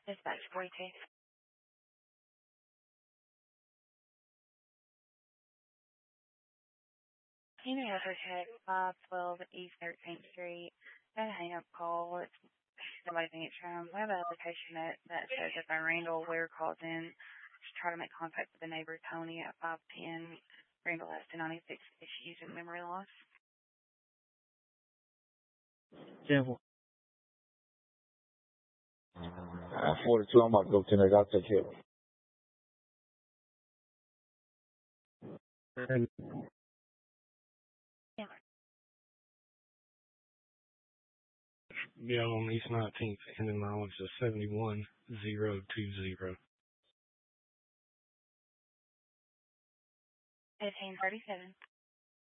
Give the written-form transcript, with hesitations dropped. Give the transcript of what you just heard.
Dispatch 42. Senior Heifer Check 512 East 13th Street. Got a hang-up call. It's somebody's answering. We have an application that says that Randall Ware calls in to try to make contact with the neighbor Tony at 510. Randall has 296 issues and memory loss. Simple. 42, I'm about to go to next. I'll take care of it. Yeah, on East 19th, and then mileage is 71020. 1537.